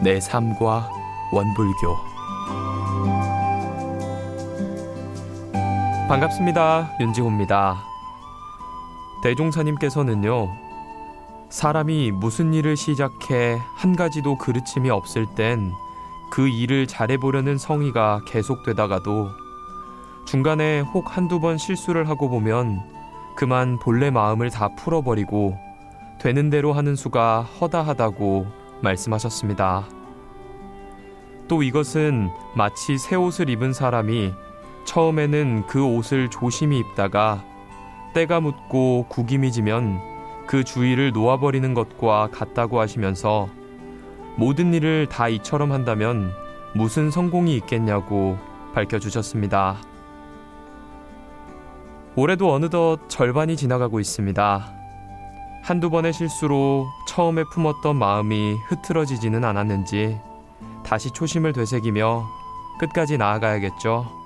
내 삶과 원불교. 반갑습니다. 윤지호입니다. 대종사님께서는요, 사람이 무슨 일을 시작해 한 가지도 그르침이 없을 땐 그 일을 잘해보려는 성의가 계속되다가도 중간에 혹 한두 번 실수를 하고 보면 그만 본래 마음을 다 풀어버리고 되는 대로 하는 수가 허다하다고 말씀하셨습니다. 또 이것은 마치 새 옷을 입은 사람이 처음에는 그 옷을 조심히 입다가 때가 묻고 구김이 지면 그 주위를 놓아버리는 것과 같다고 하시면서 모든 일을 다 이처럼 한다면 무슨 성공이 있겠냐고 밝혀주셨습니다. 올해도 어느덧 절반이 지나가고 있습니다. 한두 번의 실수로 처음에 품었던 마음이 흐트러지지는 않았는지 다시 초심을 되새기며 끝까지 나아가야겠죠.